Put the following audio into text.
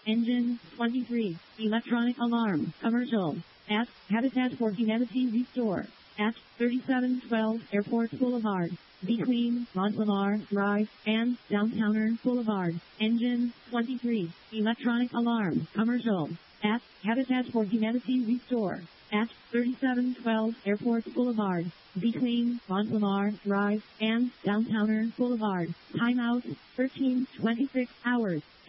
Engine 23. Electronic alarm. Commercial. At Habitat for Humanity Restore. At 3712 Airport Boulevard. Between Montlamar Drive and Downtowner Boulevard. Engine 23. Electronic alarm. Commercial. At Habitat for Humanity Restore. At 3712 Airport Boulevard. Between Montlamar Drive and Downtowner Boulevard. Timeout 13:26 hours.